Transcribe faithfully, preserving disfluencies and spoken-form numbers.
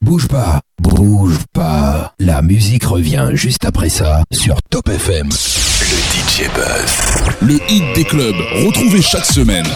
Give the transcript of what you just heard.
Bouge pas, bouge pas. La musique revient juste après ça sur Top F M. Le D J Buzz. Le hit des clubs, retrouvé chaque semaine.